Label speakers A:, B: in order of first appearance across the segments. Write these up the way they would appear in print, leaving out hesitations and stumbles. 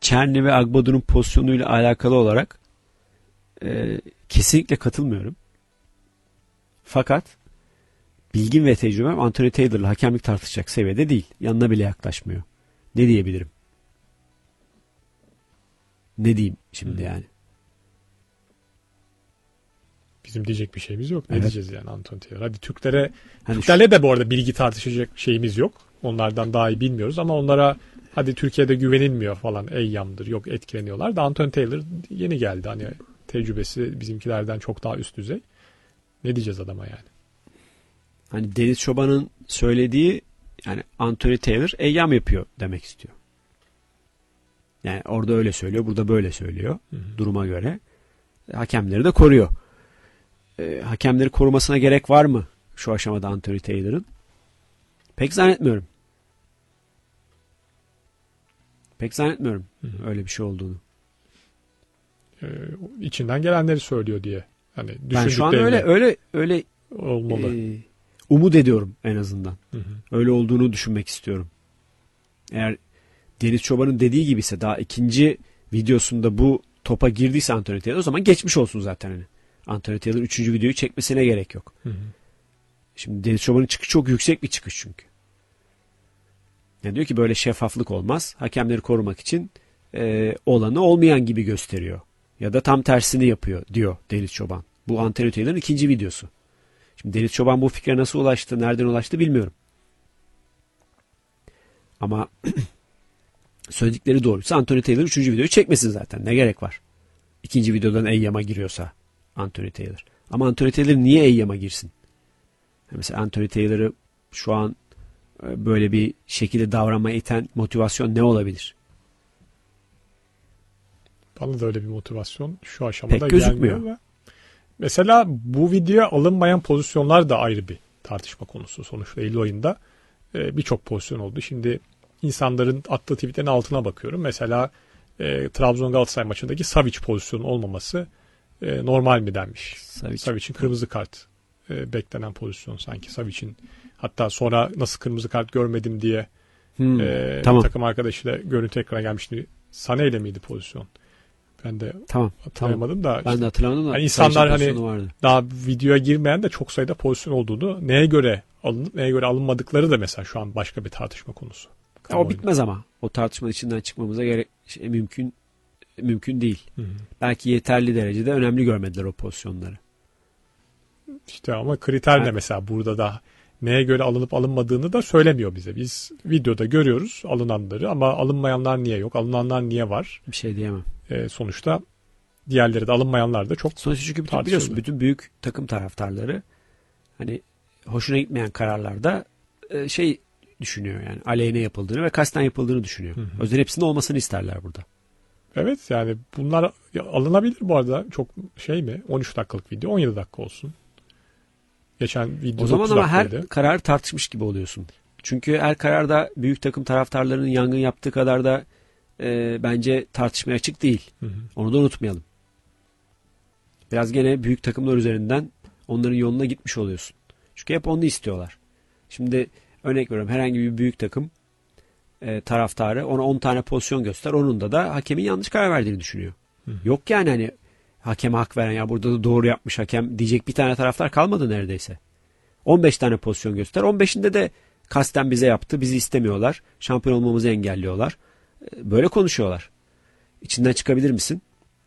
A: Çerni ve Agbadu'nun pozisyonuyla alakalı olarak kesinlikle katılmıyorum. Fakat bilgim ve tecrübem Anthony Taylor'la hakemlik tartışacak seviyede değil. Yanına bile yaklaşmıyor. Ne diyebilirim? Ne diyeyim şimdi yani?
B: Bizim diyecek bir şeyimiz yok. Ne
A: Evet.
B: diyeceğiz yani Anthony Taylor? Hadi Türklerle de bu arada bilgi tartışacak şeyimiz yok. Onlardan daha iyi bilmiyoruz ama onlara hadi Türkiye'de güvenilmiyor falan. Eyyamdır, yok etkileniyorlar da Anthony Taylor yeni geldi. Hani tecrübesi bizimkilerden çok daha üst düzey. Ne diyeceğiz adama yani?
A: Hani Deniz Çoban'ın söylediği yani Anthony Taylor eyyam yapıyor demek istiyor. Yani orada öyle söylüyor, burada böyle söylüyor. Duruma göre. Hakemleri de koruyor. Hakemleri korumasına gerek var mı şu aşamada Anthony Taylor'ın? Pek zannetmiyorum. Öyle bir şey olduğunu.
B: İçinden gelenleri söylüyor diye. Hani
A: ben şu an öyle
B: olmalı.
A: Umut ediyorum en azından. Öyle olduğunu düşünmek istiyorum. Eğer Deniz Çoban'ın dediği gibiyse daha ikinci videosunda bu topa girdiyse Anthony Taylor o zaman geçmiş olsun zaten hani. Anthony Taylor 3. videoyu çekmesine gerek yok. Şimdi Deniz Çoban'ın çıkışı çok yüksek bir çıkış çünkü. Yani diyor ki böyle şeffaflık olmaz. Hakemleri korumak için olanı olmayan gibi gösteriyor. Ya da tam tersini yapıyor diyor Deniz Çoban. Bu Anthony Taylor'ın 2. videosu. Şimdi Deniz Çoban bu fikre nasıl ulaştı, nereden ulaştı bilmiyorum. Ama söyledikleri doğruysa Anthony Taylor 3. videoyu çekmesin zaten. Ne gerek var? 2. videodan eyyama giriyorsa Anthony Taylor. Ama Anthony Taylor niye eyyama girsin? Mesela Anthony Taylor'ı şu an böyle bir şekilde davranmaya iten motivasyon ne olabilir?
B: Bana da öyle bir motivasyon şu aşamada
A: pek gözükmüyor.
B: Ve mesela bu videoya alınmayan pozisyonlar da ayrı bir tartışma konusu. Sonuçta Eylül ayında birçok pozisyon oldu. Şimdi insanların attığı tweetlerin altına bakıyorum. Mesela Trabzon Galatasaray maçındaki Savic pozisyonu olmaması normal mi denmiş. Savic'in kırmızı kart beklenen pozisyon sanki Savic'in. Hatta sonra nasıl kırmızı kart görmedim diye
A: tamam.
B: takım arkadaşıyla görüntü ekrana gelmişti. Sané ile miydi pozisyon? Ben de hatırlayamadım da.
A: Ben de hatırlamadım da.
B: Yani insanlar hani daha videoya girmeyen de çok sayıda pozisyon olduğunu, neye göre alınıp neye göre alınmadıkları da mesela şu an başka bir tartışma konusu.
A: O bitmez ama. O tartışmanın içinden çıkmamıza mümkün değil. Belki yeterli derecede önemli görmediler o pozisyonları.
B: İşte ama kriter ne mesela burada da neye göre alınıp alınmadığını da söylemiyor bize. Biz videoda görüyoruz alınanları ama alınmayanlar niye yok, alınanlar niye var?
A: Bir şey diyemem.
B: Sonuçta diğerleri de alınmayanlar da çok
A: sonuçta çünkü biliyorsun bütün büyük takım taraftarları hani hoşuna gitmeyen kararlarda düşünüyor yani aleyhine yapıldığını ve kasten yapıldığını düşünüyor. O yüzden hepsinin olmasını isterler burada.
B: Evet yani bunlar alınabilir bu arada. Çok 13 dakikalık video 17 dakika olsun. Geçen video
A: o zaman ama
B: dakikaydı.
A: her kararı tartışmış gibi oluyorsun. Çünkü her kararda büyük takım taraftarlarının yangın yaptığı kadar da bence tartışmaya açık değil. Onu da unutmayalım. Biraz gene büyük takımlar üzerinden onların yoluna gitmiş oluyorsun. Çünkü hep onu istiyorlar. Şimdi örnek veriyorum herhangi bir büyük takım taraftarı ona 10 tane pozisyon göster. Onun da hakemin yanlış karar verdiğini düşünüyor. Yok yani hani hakeme hak veren ya burada da doğru yapmış hakem diyecek bir tane taraftar kalmadı neredeyse. 15 tane pozisyon göster. 15'inde de kasten bize yaptı. Bizi istemiyorlar. Şampiyon olmamızı engelliyorlar. Böyle konuşuyorlar. İçinden çıkabilir misin?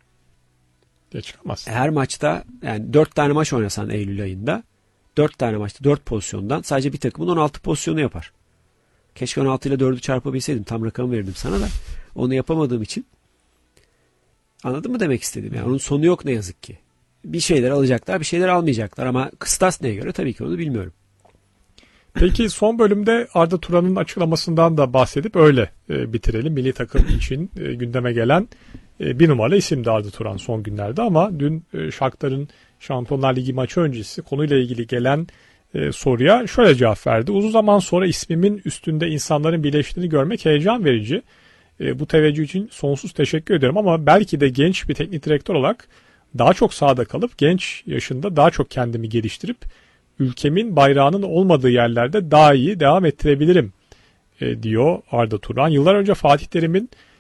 B: Çıkamazsın.
A: Her maçta yani 4 tane maç oynasan Eylül ayında 4 tane maçta 4 pozisyondan sadece bir takımın 16 pozisyonu yapar. Keşke 16 ile 4'ü çarpabilseydim. Tam rakamı verirdim sana da. Onu yapamadığım için. Anladın mı demek istedim? Yani onun sonu yok ne yazık ki. Bir şeyler alacaklar, bir şeyler almayacaklar ama kıstas neye göre tabii ki onu bilmiyorum.
B: Peki son bölümde Arda Turan'ın açıklamasından da bahsedip öyle bitirelim. Milli takım için gündeme gelen bir numaralı isimdi Arda Turan son günlerde ama dün Shakhtar'ın Şampiyonlar Ligi maçı öncesi konuyla ilgili gelen soruya şöyle cevap verdi. Uzun zaman sonra ismimin üstünde insanların birleştiğini görmek heyecan verici. Bu teveccüh için sonsuz teşekkür ederim ama belki de genç bir teknik direktör olarak daha çok sahada kalıp genç yaşında daha çok kendimi geliştirip ülkemin bayrağının olmadığı yerlerde daha iyi devam ettirebilirim diyor Arda Turan. Yıllar önce Fatih Terim'in